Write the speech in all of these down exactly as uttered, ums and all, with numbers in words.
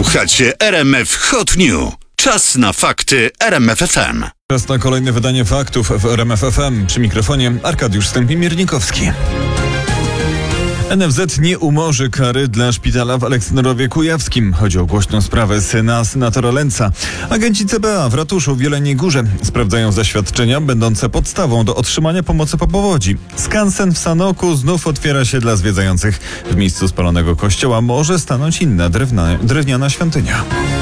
Słuchacie R M F Hot News. Czas na fakty R M F F M. Czas na kolejne wydanie faktów w R M F F M. Przy mikrofonie Arkadiusz Stępień-Miernikowski. N F Z nie umorzy kary dla szpitala w Aleksandrowie Kujawskim. Chodzi o głośną sprawę syna senatora Lęca. Agenci C B A w ratuszu w Jeleniej Górze sprawdzają zaświadczenia będące podstawą do otrzymania pomocy po powodzi. Skansen w Sanoku znów otwiera się dla zwiedzających. W miejscu spalonego kościoła może stanąć inna drewna, drewniana świątynia.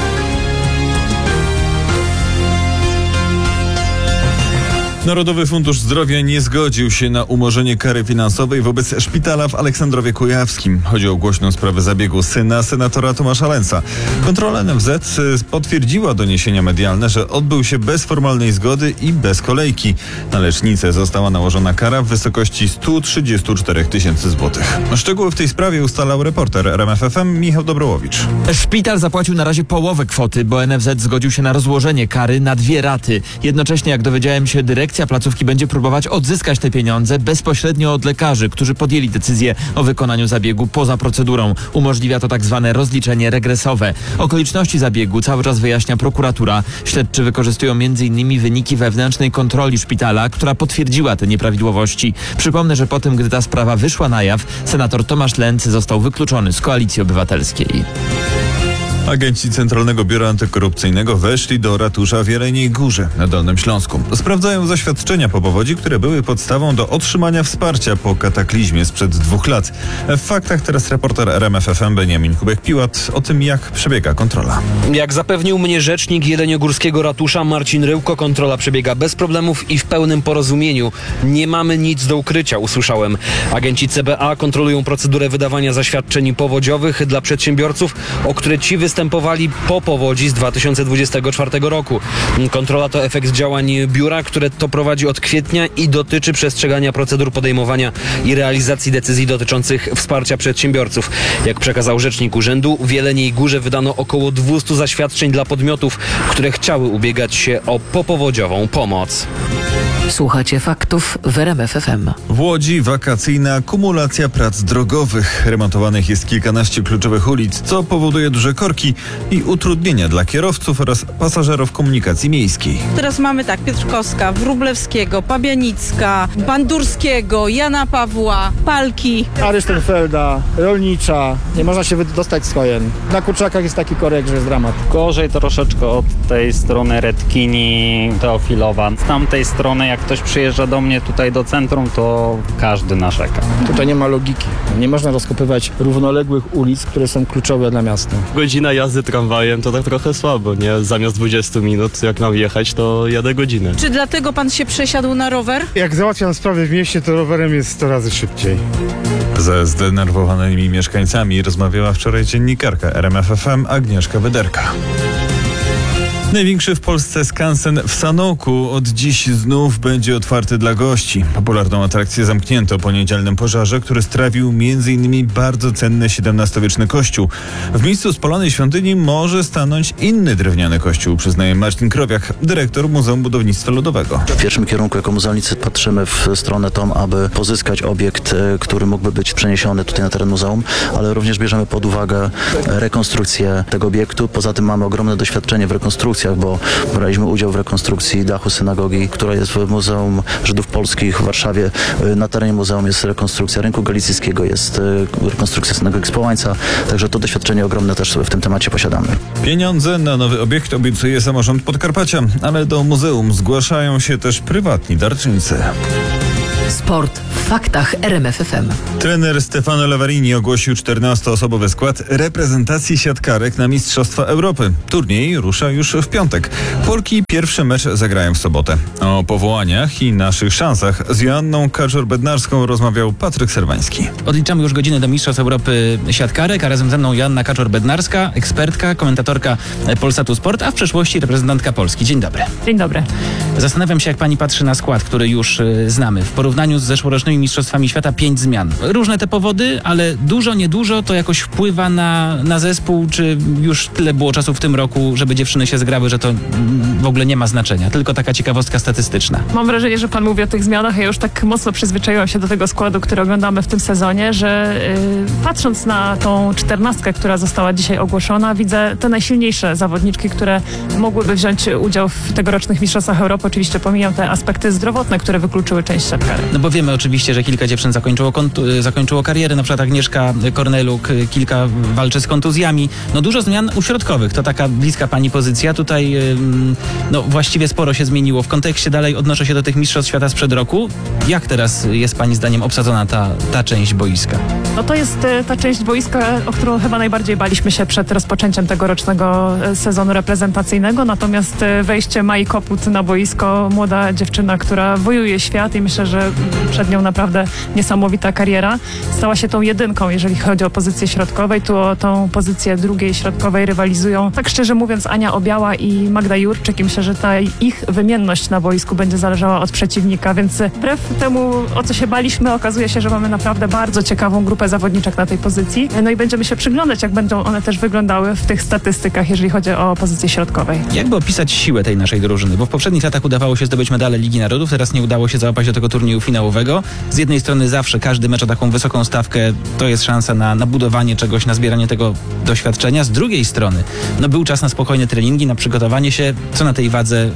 Narodowy Fundusz Zdrowia nie zgodził się na umorzenie kary finansowej wobec szpitala w Aleksandrowie Kujawskim. Chodzi o głośną sprawę zabiegu syna senatora Tomasza Lęca. Kontrola N F Z potwierdziła doniesienia medialne, że odbył się bez formalnej zgody i bez kolejki. Na lecznicę została nałożona kara w wysokości sto trzydzieści cztery tysięcy złotych. Szczegóły w tej sprawie ustalał reporter R M F F M Michał Dobrołowicz. Szpital zapłacił na razie połowę kwoty, bo N F Z zgodził się na rozłożenie kary na dwie raty. Jednocześnie, jak dowiedziałem się, dyrekcja placówki będzie próbować odzyskać te pieniądze bezpośrednio od lekarzy, którzy podjęli decyzję o wykonaniu zabiegu poza procedurą. Umożliwia to tak zwane rozliczenie regresowe. Okoliczności zabiegu cały czas wyjaśnia prokuratura. Śledczy wykorzystują między innymi wyniki wewnętrznej kontroli szpitala, która potwierdziła te nieprawidłowości. Przypomnę, że po tym, gdy ta sprawa wyszła na jaw, senator Tomasz Lęc został wykluczony z Koalicji Obywatelskiej. Agenci Centralnego Biura Antykorupcyjnego weszli do ratusza w Jeleniej Górze na Dolnym Śląsku. Sprawdzają zaświadczenia po powodzi, które były podstawą do otrzymania wsparcia po kataklizmie sprzed dwóch lat. W faktach teraz reporter R M F F M Beniamin Kubek-Piłat o tym, jak przebiega kontrola. Jak zapewnił mnie rzecznik jeleniogórskiego ratusza Marcin Ryłko, kontrola przebiega bez problemów i w pełnym porozumieniu. Nie mamy nic do ukrycia, usłyszałem. Agenci C B A kontrolują procedurę wydawania zaświadczeń powodziowych dla przedsiębiorców, o które ci występowali po powodzi z dwa tysiące dwudziestego czwartego roku. Kontrola to efekt działań biura, które to prowadzi od kwietnia i dotyczy przestrzegania procedur podejmowania i realizacji decyzji dotyczących wsparcia przedsiębiorców. Jak przekazał rzecznik urzędu, w Jeleniej Górze wydano około dwieście zaświadczeń dla podmiotów, które chciały ubiegać się o popowodziową pomoc. Słuchacie faktów w R M F F M. W Łodzi wakacyjna kumulacja prac drogowych. Remontowanych jest kilkanaście kluczowych ulic, co powoduje duże korki i utrudnienia dla kierowców oraz pasażerów komunikacji miejskiej. Teraz mamy tak, Piotrkowska, Wróblewskiego, Pabianicka, Bandurskiego, Jana Pawła, Palki. Arysztenfelda, Rolnicza. Nie można się wydostać z Kojen. Na Kurczakach jest taki korek, że jest dramat. Gorzej troszeczkę od tej strony Redkini, Teofilowa. Z tamtej strony, jak ktoś przyjeżdża do mnie tutaj do centrum, to każdy narzeka. Tutaj nie ma logiki. Nie można rozkopywać równoległych ulic, które są kluczowe dla miasta. Godzina jazdy tramwajem to tak trochę słabo, nie? Zamiast dwudziestu minut, jak mam jechać, to jadę godzinę. Czy dlatego pan się przesiadł na rower? Jak załatwiam sprawy w mieście, to rowerem jest sto razy szybciej. Ze zdenerwowanymi mieszkańcami rozmawiała wczoraj dziennikarka R M F F M Agnieszka Wyderka. Największy w Polsce skansen w Sanoku od dziś znów będzie otwarty dla gości. Popularną atrakcję zamknięto po niedzielnym pożarze, który strawił między innymi bardzo cenny siedemnastowieczny kościół. W miejscu spalonej świątyni może stanąć inny drewniany kościół, przyznaje Marcin Krowiak, dyrektor Muzeum Budownictwa Ludowego. W pierwszym kierunku jako muzealnicy patrzymy w stronę tą, aby pozyskać obiekt, który mógłby być przeniesiony tutaj na teren muzeum, ale również bierzemy pod uwagę rekonstrukcję tego obiektu. Poza tym mamy ogromne doświadczenie w rekonstrukcji, bo braliśmy udział w rekonstrukcji dachu synagogi, która jest w Muzeum Żydów Polskich w Warszawie. Na terenie muzeum jest rekonstrukcja rynku galicyjskiego, jest rekonstrukcja synagogi z Połańca, także to doświadczenie ogromne też w tym temacie posiadamy. Pieniądze na nowy obiekt obiecuje samorząd Podkarpacia, ale do muzeum zgłaszają się też prywatni darczyńcy. Sport w faktach R M F F M. Trener Stefano Lavarini ogłosił czternastoosobowy skład reprezentacji siatkarek na Mistrzostwa Europy. Turniej rusza już w piątek. Polki pierwszy mecz zagrają w sobotę. O powołaniach i naszych szansach z Joanną Kaczor-Bednarską rozmawiał Patryk Serwański. Odliczamy już godzinę do Mistrzostw Europy siatkarek, a razem ze mną Joanna Kaczor-Bednarska, ekspertka, komentatorka Polsatu Sport, a w przeszłości reprezentantka Polski. Dzień dobry. Dzień dobry. Zastanawiam się, jak pani patrzy na skład, który już y, znamy. W porównaniu z zeszłorocznymi dzisiejszymi mistrzostwami świata pięć zmian. Różne te powody, ale dużo, niedużo to jakoś wpływa na, na zespół, czy już tyle było czasu w tym roku, żeby dziewczyny się zgrały, że to w ogóle nie ma znaczenia. Tylko taka ciekawostka statystyczna. Mam wrażenie, że pan mówi o tych zmianach, a ja już tak mocno przyzwyczaiłam się do tego składu, który oglądamy w tym sezonie, że yy, patrząc na tą czternastkę, która została dzisiaj ogłoszona, widzę te najsilniejsze zawodniczki, które mogłyby wziąć udział w tegorocznych Mistrzostwach Europy. Oczywiście pomijam te aspekty zdrowotne, które wykluczyły część siatkarek. No bo wiemy oczywiście, że kilka dziewczyn zakończyło, kontu- zakończyło karierę, na przykład Agnieszka Korneluk, kilka walczy z kontuzjami. No dużo zmian uśrodkowych, to taka bliska pani pozycja. Tutaj yy, no właściwie sporo się zmieniło. W kontekście dalej odnoszę się do tych Mistrzostw Świata sprzed roku. Jak teraz jest pani zdaniem obsadzona ta, ta część boiska? No to jest e, ta część boiska, o którą chyba najbardziej baliśmy się przed rozpoczęciem tegorocznego e, sezonu reprezentacyjnego. Natomiast e, wejście Mai Koput na boisko, młoda dziewczyna, która wojuje świat i myślę, że przed nią naprawdę niesamowita kariera. Stała się tą jedynką, jeżeli chodzi o pozycję środkowej. Tu o tą pozycję drugiej środkowej rywalizują, tak szczerze mówiąc, Ania Obiała i Magda Jurczyk. I myślę, że ta ich wymienność na boisku będzie zależała od przeciwnika, więc wbrew temu, o co się baliśmy, okazuje się, że mamy naprawdę bardzo ciekawą grupę zawodniczek na tej pozycji. No i będziemy się przyglądać, jak będą one też wyglądały w tych statystykach, jeżeli chodzi o pozycję środkowej. Jakby opisać siłę tej naszej drużyny? Bo w poprzednich latach udawało się zdobyć medale Ligi Narodów, teraz nie udało się załapać do tego turnieju finałowego. Z jednej strony zawsze każdy mecz o taką wysoką stawkę to jest szansa na, na budowanie czegoś, na zbieranie tego doświadczenia. Z drugiej strony, no był czas na spokojne treningi, na przygotowanie się. Co na tej wadze,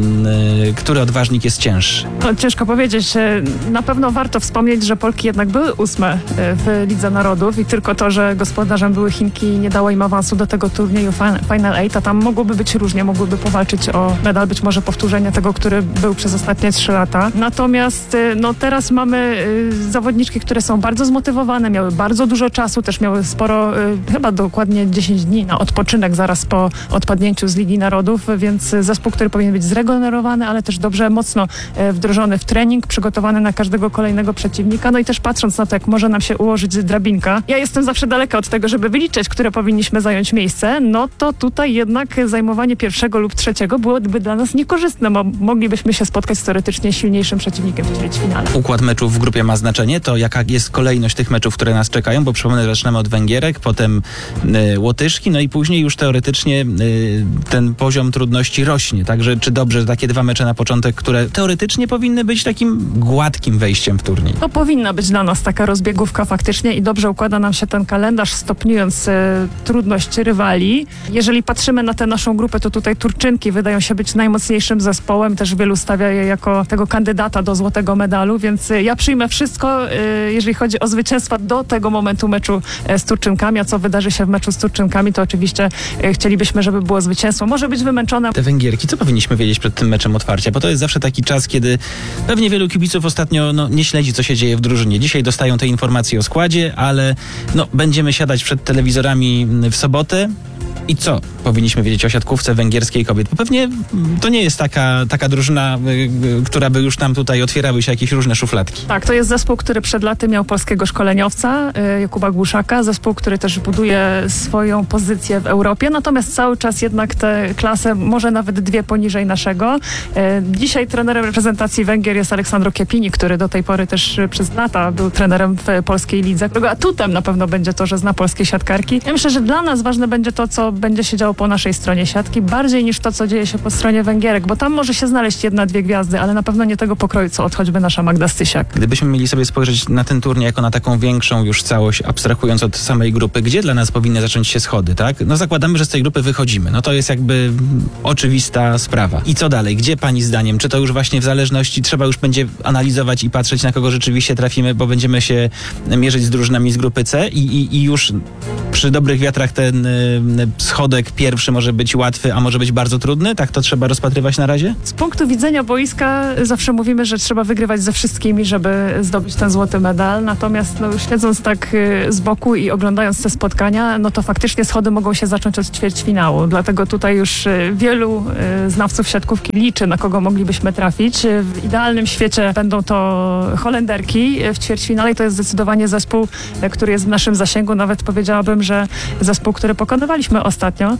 yy, który odważnik jest cięższy? No, ciężko powiedzieć. Na pewno warto wspomnieć, że Polki jednak były ósme w Lidze Narodów i tylko to, że gospodarzem były Chinki, nie dało im awansu do tego turnieju Final Eight, a tam mogłoby być różnie, mogłyby powalczyć o medal, być może powtórzenie tego, który był przez ostatnie trzy lata. Natomiast no, teraz mamy zawodniczki, które są bardzo zmotywowane, miały bardzo dużo czasu, też miały sporo, chyba dokładnie dziesięć dni na odpoczynek zaraz po odpadnięciu z Ligi Narodów, więc zespół, który powinien być zregenerowany, ale też dobrze, mocno wdrożony w trening, przygotowany na każdego kolejnego przeciwnika, no i też patrząc na to, jak może nam się ułożyć drabinka. Ja jestem zawsze daleka od tego, żeby wyliczać, które powinniśmy zająć miejsce, no to tutaj jednak zajmowanie pierwszego lub trzeciego byłoby dla nas niekorzystne, bo moglibyśmy się spotkać z teoretycznie silniejszym przeciwnikiem w ćwierćfinale. Układ meczów w grupie ma znaczenie, to jaka jest kolejność tych meczów, które nas czekają, bo przypomnę, że zaczynamy od Węgierek, potem y, Łotyszki, no i później już teoretycznie y, ten poziom trudności rośnie, także czy dobrze, że takie dwa mecze na początek, które teoretycznie powinny być takim gładkim wejściem w turniej? To powinna być dla nas taka rozbiegówka faktycznie i dobrze układa nam się ten kalendarz, stopniując y, trudność rywali. Jeżeli patrzymy na tę naszą grupę, to tutaj Turczynki wydają się być najmocniejszym zespołem, też wielu stawia je jako tego kandydata do złotego medalu, więc y, ja przyjmę wszystko, y, jeżeli chodzi o zwycięstwa do tego momentu meczu y, z Turczynkami, a co wydarzy się w meczu z Turczynkami, to oczywiście y, chcielibyśmy, żeby było zwycięstwo. Może być wymęczone. Te Węgierki, co powinniśmy wiedzieć przed tym meczem otwarcia? Bo to jest zawsze taki czas, kiedy pewnie wielu kibiców ostatnio no, nie śledzi, co się dzieje w drużynie. Dzisiaj dostają te informacje o składzie, ale no, będziemy siadać przed telewizorami w sobotę. I co powinniśmy wiedzieć o siatkówce węgierskiej kobiet? Bo pewnie to nie jest taka, taka drużyna, y, która by już nam tutaj otwierały się jakieś różne szufladki. Tak, to jest zespół, który przed laty miał polskiego szkoleniowca, y, Jakuba Głuszaka. Zespół, który też buduje swoją pozycję w Europie, natomiast cały czas jednak tę klasę, może nawet dwie poniżej naszego. Y, dzisiaj trenerem reprezentacji Węgier jest Aleksandro Kiepini, który do tej pory też przez lata był trenerem w polskiej lidze, którego atutem na pewno będzie to, że zna polskie siatkarki. Ja myślę, że dla nas ważne będzie to, co będzie się działo po naszej stronie siatki, bardziej niż to, co dzieje się po stronie Węgierek, bo tam może się znaleźć jedna, dwie gwiazdy, ale na pewno nie tego pokroju, co od choćby nasza Magda Stysiak. Gdybyśmy mieli sobie spojrzeć na ten turniej jako na taką większą już całość, abstrahując od samej grupy, gdzie dla nas powinny zacząć się schody, tak? No zakładamy, że z tej grupy wychodzimy. No to jest jakby oczywista sprawa. I co dalej? Gdzie pani zdaniem? Czy to już właśnie w zależności trzeba już będzie analizować i patrzeć, na kogo rzeczywiście trafimy, bo będziemy się mierzyć z drużynami z grupy C i, i, i już przy dobrych wiatrach ten y, schodek pierwszy może być łatwy, a może być bardzo trudny? Tak to trzeba rozpatrywać na razie? Z punktu widzenia boiska zawsze mówimy, że trzeba wygrywać ze wszystkimi, żeby zdobyć ten złoty medal. Natomiast no, śledząc tak y, z boku i oglądając te spotkania, no to faktycznie schody mogą się zacząć od ćwierćfinału. Dlatego tutaj już y, wielu y, znawców siatkówki liczy, na kogo moglibyśmy trafić. W idealnym świecie będą to Holenderki w ćwierćfinale i to jest zdecydowanie zespół, y, który jest w naszym zasięgu. Nawet powiedziałabym, że zespół, który pokonywaliśmy ostatnio. Może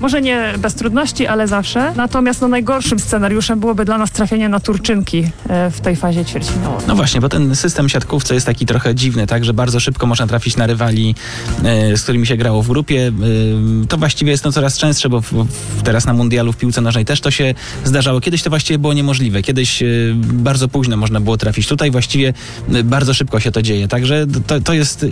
Może nie bez trudności, ale zawsze. Natomiast no, najgorszym scenariuszem byłoby dla nas trafienie na Turczynki e, w tej fazie ćwierćfinałowej. No właśnie, bo ten system siatkówce jest taki trochę dziwny, tak, że bardzo szybko można trafić na rywali, e, z którymi się grało w grupie. E, to właściwie jest no coraz częstsze, bo, w, w, teraz na mundialu w piłce nożnej też to się zdarzało. Kiedyś to właściwie było niemożliwe. Kiedyś e, bardzo późno można było trafić. Tutaj właściwie e, bardzo szybko się to dzieje. Także to, to jest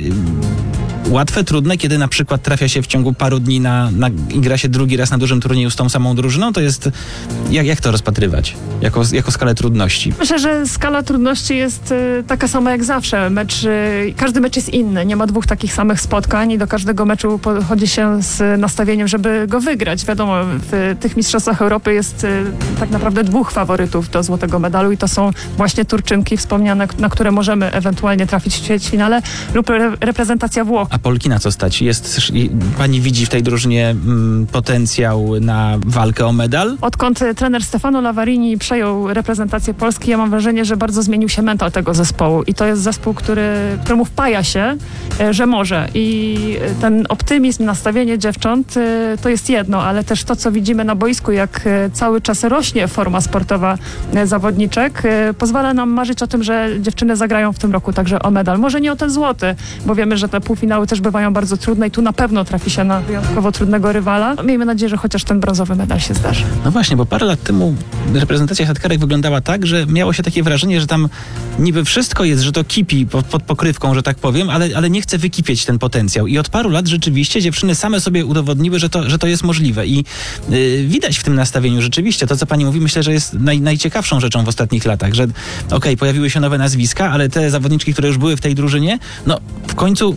e, łatwe, trudne, kiedy na przykład trafia się w ciągu paru dni na, na, i gra się drugi raz na dużym turnieju z tą samą drużyną. To jest, jak, jak to rozpatrywać? Jako, jako skalę trudności? Myślę, że skala trudności jest y, taka sama jak zawsze. Mecz, y, każdy mecz jest inny. Nie ma dwóch takich samych spotkań i do każdego meczu podchodzi się z nastawieniem, żeby go wygrać. Wiadomo, w tych mistrzostwach Europy jest y, tak naprawdę dwóch faworytów do złotego medalu i to są właśnie Turczynki wspomniane, na które możemy ewentualnie trafić w ćwierćfinale lub re- reprezentacja Włoch. A Polki na co stać? Jest, pani widzi w tej drużynie mm, potencjał na walkę o medal? Odkąd trener Stefano Lavarini przejął reprezentację Polski, ja mam wrażenie, że bardzo zmienił się mental tego zespołu i to jest zespół, który, któremu wpaja się, że może i ten optymizm, nastawienie dziewcząt to jest jedno, ale też to, co widzimy na boisku, jak cały czas rośnie forma sportowa zawodniczek, pozwala nam marzyć o tym, że dziewczyny zagrają w tym roku także o medal. Może nie o ten złoty, bo wiemy, że te półfinały też bywają bardzo trudne i tu na pewno trafi się na wyjątkowo trudnego rywala. Miejmy nadzieję, że chociaż ten brązowy medal się zdarzy. No właśnie, bo parę lat temu reprezentacja siatkarek wyglądała tak, że miało się takie wrażenie, że tam niby wszystko jest, że to kipi pod, pod pokrywką, że tak powiem, ale, ale nie chce wykipieć ten potencjał. I od paru lat rzeczywiście dziewczyny same sobie udowodniły, że to, że to jest możliwe. I yy, widać w tym nastawieniu rzeczywiście to, co pani mówi, myślę, że jest naj, najciekawszą rzeczą w ostatnich latach, że okej, okay, pojawiły się nowe nazwiska, ale te zawodniczki, które już były w tej drużynie, no w końcu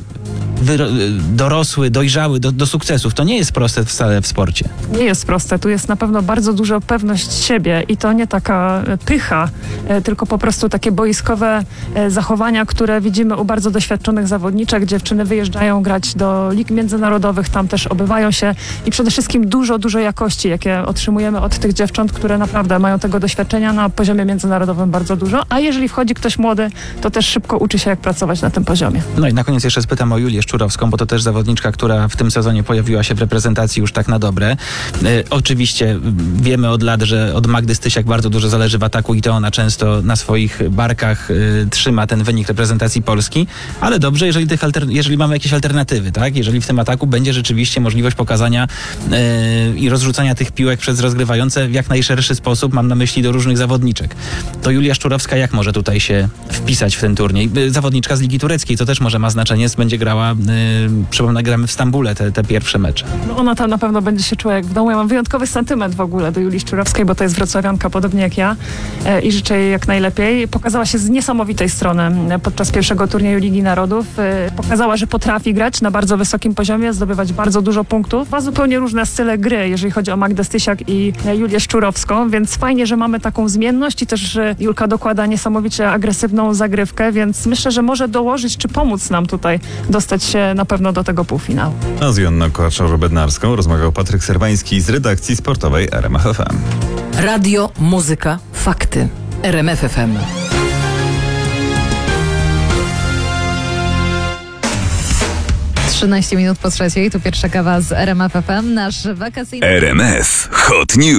wyro- dorosły, dojrzały do, do sukcesów. To nie jest proste wcale w sporcie. Nie jest proste. Tu jest na pewno bardzo dużo pewność siebie i to nie taka pycha, tylko po prostu takie boiskowe zachowania, które widzimy u bardzo doświadczonych zawodniczek. Dziewczyny wyjeżdżają grać do lig międzynarodowych, tam też obywają się i przede wszystkim dużo, dużo jakości, jakie otrzymujemy od tych dziewcząt, które naprawdę mają tego doświadczenia na poziomie międzynarodowym bardzo dużo, a jeżeli wchodzi ktoś młody, to też szybko uczy się, jak pracować na tym poziomie. No i na koniec jeszcze spytam o Julię Szczurowską, bo to też zawodniczka, która w tym sezonie pojawiła się w reprezentacji już tak na dobre. E, oczywiście wiemy od lat, że od Magdy Stysiak bardzo dużo zależy w ataku i to ona często na swoich barkach e, trzyma ten wynik reprezentacji Polski, ale dobrze, jeżeli, tych alter- jeżeli mamy jakieś alternatywy, tak? Jeżeli w tym ataku będzie rzeczywiście możliwość pokazania e, i rozrzucania tych piłek przez rozgrywające w jak najszerszy sposób, mam na myśli do różnych zawodniczek. To Julia Szczurowska jak może tutaj się wpisać w ten turniej? E, zawodniczka z Ligi Tureckiej, to też może ma znaczenie, będzie grała, e, przypomnę, gramy w Stambule te, te pierwsze mecze. No ona tam na pewno będzie się czuła jak w domu. Ja mam wyjątkowy sentyment w ogóle do Julii Szczurowskiej, bo to jest wrocławianka, podobnie jak ja e, i życzę jej jak najlepiej. Pokazała się z niesamowitej strony e, podczas pierwszego turnieju Ligi Narodów. E, pokazała, że potrafi grać na bardzo wysokim poziomie, zdobywać bardzo dużo punktów. Ma zupełnie różne style gry, jeżeli chodzi o Magdę Stysiak i e, Julię Szczurowską, więc fajnie, że mamy taką zmienność i też, że Julka dokłada niesamowicie agresywną zagrywkę, więc myślę, że może dołożyć czy pomóc nam tutaj dostać się na pewno do tego półfinału. A z Joanną Kołaczową-Bednarską rozmawiał Patryk Serwański z redakcji sportowej R M F F M. Radio, muzyka, fakty. R M F F M. trzynaście minut po trzeciej, tu pierwsza kawa z R M F F M, nasz wakacyjny... R M F Hot News.